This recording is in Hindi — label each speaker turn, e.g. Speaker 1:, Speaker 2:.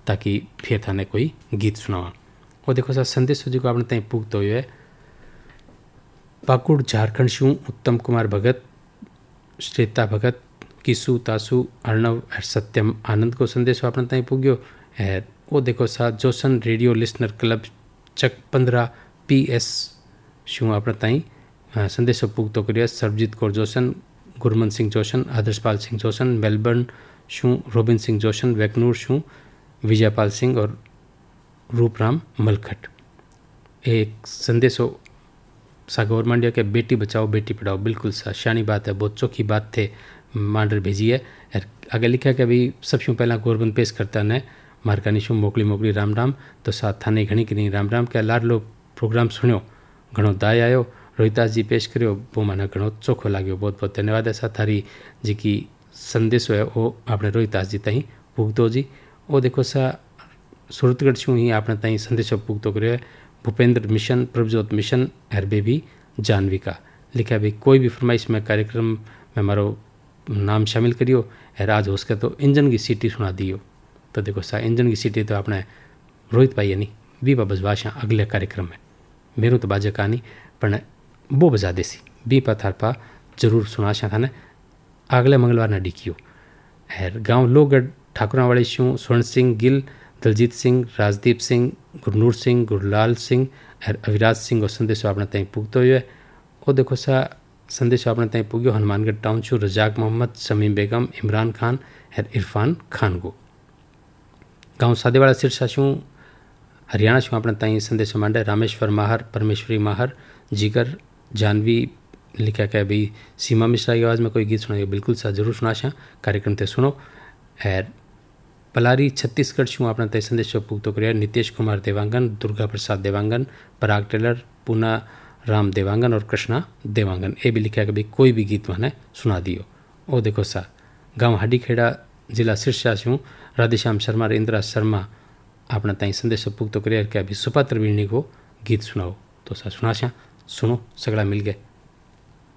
Speaker 1: ताकि फिर थाने कोई गीत सुनावा। और देखो सा संदेश जो आपने तई पुगतो हुए पाकुड़ झारखंड शू उत्तम कुमार भगत, श्वेता भगत, किसु तासु अर्णव और सत्यम आनंद को संदेश आपने तई पुग्यो है। वो देखो सा जोशन रेडियो लिसनर क्लब चक 15 PS शू आपने तई संदेश पुगतो करिया। सरबजीत कौर जोशन, गुरमन सिंह जोशन, आदर्शपाल सिंह जोशन, मेलबर्न शू रोबिन सिंह जोशन, वैकनूर शू विजयपाल सिंह और रूपराम मलखट। एक संदेशो सा गवर्नमेंट के बेटी बचाओ बेटी पढ़ाओ, बिल्कुल सा शानी बात है, बहुत चौखी बात थे मांडर भेजी है। आगे लिखा कि अभी सबसे पहला गोरबन पेश करता ने मारकानी शू मोकली मोकली राम राम। तो साथ थाने घणी की नहीं राम राम के लाडलो प्रोग्राम सुनो, घणो दाय आयो, रोहितास जी पेश करो, वो माना घणो चोखो लाग्यो। बहुत बहुत धन्यवाद है। साथ थारी जी की संदेश है वो आपने रोहितास जी तई पुगतो जी। वो देखो सा सूरतगढ़ शू ही आपने तई संदेशो पुगतो करियो। भूपेंद्र मिशन, प्रभजोत मिशन और बेबी जानविका लिखा भाई कोई भी फरमाइश में कार्यक्रम में मारो नाम शामिल करियो और आज हो सके तो इंजन की सीटी सुना दियो। तो देखो सा इंजन की सीटी तो आपने रोहित भाई नहीं बी बा बजवाशा अगले कार्यक्रम में मेरू तो बाजे कहानी पर वो बजा देसी बी पा थारपा जरूर सुनाशा था ने अगले मंगलवार न डिकियो। और गाँव लोगढ़ ठाकुरावाड़ी शू स्वर्ण सिंह गिल, दलजीत सिंह, राजदीप सिंह, गुरनूर सिंह, गुरलाल सिंह और अविराज सिंह और संदेशो आपने तई पुगतो हुए। और देखो सा संदेशो आपने तई पुग्यो हनुमानगढ़ टाउन शू रजाक मोहम्मद, शमीम बेगम, इमरान खान और इरफान खान को। गाँव सादेवाड़ा सिरसा शू हरियाणा शू आपने तई संदेशो मांडे रामेश्वर माहर, परमेश्वरी माहर, जिगर जानवी लिखा क्या भाई सीमा मिश्रा की आवाज़ में कोई गीत सुनाइए, बिल्कुल सा जरूर सुनाशा कार्यक्रम ते सुनो। और पलारी छत्तीसगढ़ शू आपने तय संदेश पुगतो करिया। नितेश कुमार देवांगन, दुर्गा प्रसाद देवांगन, पराग टेलर, पूना राम देवांगन और कृष्णा देवांगन। ये भी लिखा कि भाई कोई भी गीत मैंने सुना दियो। ओ देखो सा गाँव हाडीखेड़ा जिला सिरसा शू राधेश्याम शर्मा और इंदिरा शर्मा आपने तई संदेश पुगतो करिया कि अभी सुपात्र बीणी को गीत सुनाओ। तो सा सुनाशा सुनो सगड़ा मिल गए।